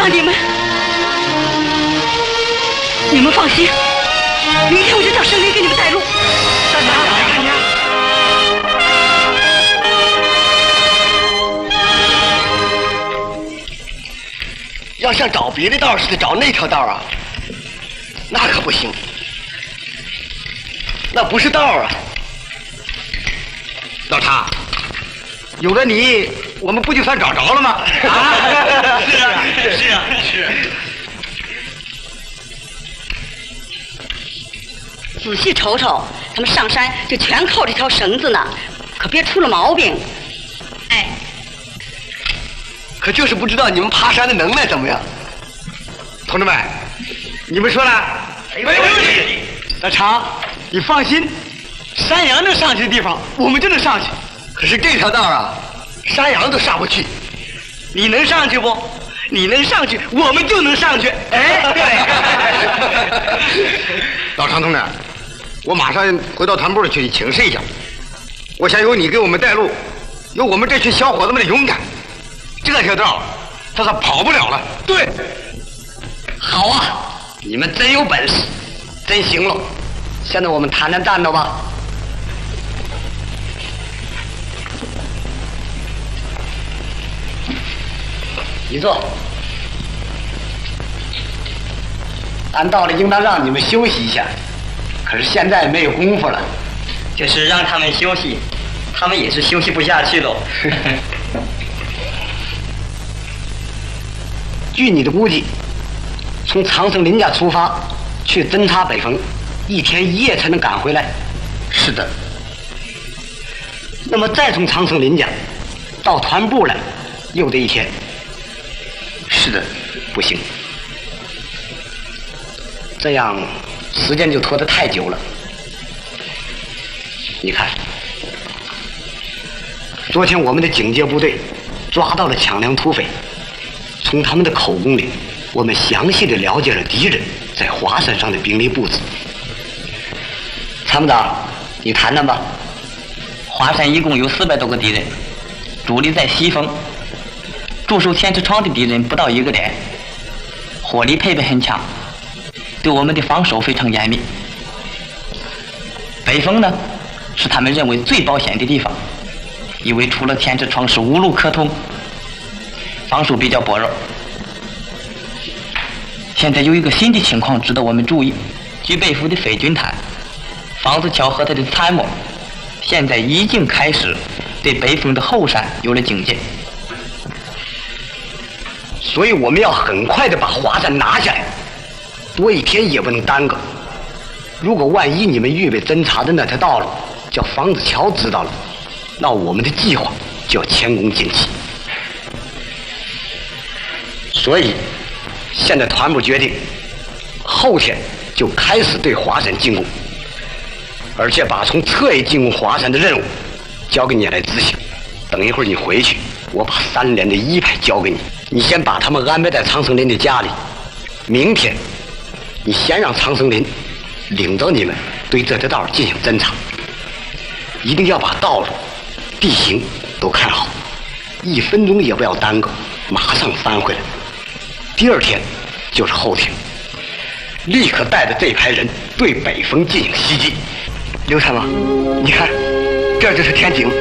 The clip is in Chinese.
让你们放心，明天我就叫生林给你们带路。 要像找别的道似的找那条道啊，那可不行，那不是道啊。 老查，有了你，我们不就算找着了吗？啊， 是啊，是啊，是啊。 仔细瞅瞅，他们上山就全靠这条绳子呢，可别出了毛病。哎， 可就是不知道你们爬山的能耐怎么样。 同志们，你们说呢？ 没问题。 老常，你放心，山羊能上去的地方，我们就能上去。 可是这条道啊，山羊都上不去。 你能上去不？你能上去，我们就能上去。哎，对。老常同志，我马上回到团部去请示一下。我想有你给我们带路，有我们这群小伙子们的勇敢，这条道他是跑不了了。对。 好啊，你们真有本事，真行了。现在我们谈谈战斗吧。你坐。按道理应当让你们休息一下，可是现在没有功夫了。 就是让他们休息，他们也是休息不下去喽。 据你的估计，从长生林家出发去侦察北峰，1天1夜才能赶回来。是的。那么再从长生林家到团部来，又得1天。是的，不行。这样时间就拖得太久了。你看，昨天我们的警戒部队抓到了抢粮土匪，从他们的口供里，我们详细的了解了敌人在华山上的兵力布置。参谋长，你谈谈吧。 华山一共有400多个敌人，主力在西峰，驻守天池窗的敌人不到1个连，火力配备很强，对我们的防守非常严密。北峰呢，是他们认为最保险的地方，因为除了天池窗是无路可通，防守比较薄弱。现在有一个新的情况值得我们注意，据北府的匪军谈，房子桥和他的参谋现在已经开始对北峰的后山有了警戒， 所以我们要很快的把华山拿下来，多1天也不能耽搁。如果万一你们预备侦察的那条道路叫房子桥知道了，那我们的计划就要前功尽弃。所以现在团部决定，后天就开始对华山进攻，而且把从侧翼进攻华山的任务交给你来执行。等一会儿你回去，我把3连的1排交给你，你先把他们安排在长生林的家里。明天你先让长生林领着你们对这条道进行侦查，一定要把道路、地形都看好，1分钟也不要耽搁，马上翻回来。第2天就是后天，立刻带着这排人对北峰进行袭击。刘参谋，你看，这就是天井。